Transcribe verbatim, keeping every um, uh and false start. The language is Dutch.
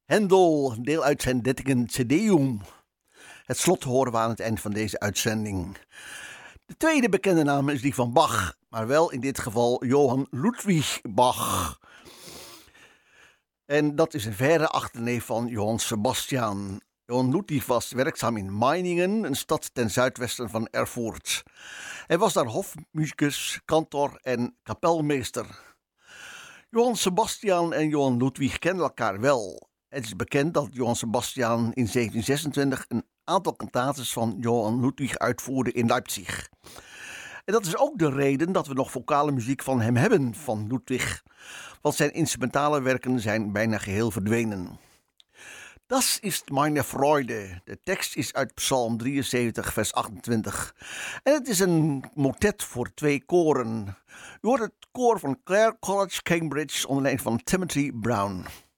Händel, deel uit zijn Dettingen Te Deum. Het slot horen we aan het eind van deze uitzending. De tweede bekende naam is die van Bach, maar wel in dit geval Johann Ludwig Bach. En dat is een verre achterneef van Johann Sebastian. Johann Ludwig was werkzaam in Meiningen, een stad ten zuidwesten van Erfurt. Hij was daar hofmusicus, kantor en kapelmeester. Johann Sebastian en Johann Ludwig kennen elkaar wel. Het is bekend dat Johann Sebastian in zeventien zesentwintig een aantal cantates van Johann Ludwig uitvoerde in Leipzig. En dat is ook de reden dat we nog vocale muziek van hem hebben, van Ludwig, want zijn instrumentale werken zijn bijna geheel verdwenen. Das ist meine Freude. De tekst is uit Psalm drieënzeventig, vers achtentwintig. En het is een motet voor twee koren. U hoort het koor van Clare College, Cambridge, onder leiding van Timothy Brown.